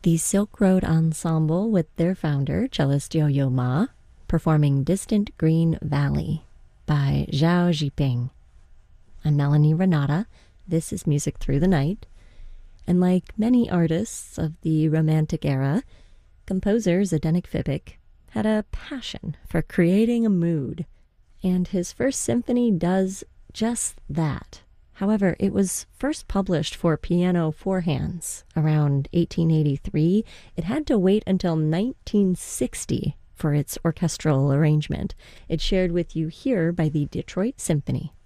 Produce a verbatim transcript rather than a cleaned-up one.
The Silk Road Ensemble with their founder, cellist Yo-Yo Ma, performing Distant Green Valley by Zhao Zhiping. I'm Melanie Renata. This is Music Through the Night. And like many artists of the Romantic era, composer Zdeněk Fibic had a passion for creating a mood, and his first symphony does just that. However, it was first published for piano four hands around eighteen eighty-three. It had to wait until nineteen sixty for its orchestral arrangement. It's shared with you here by the Detroit Symphony.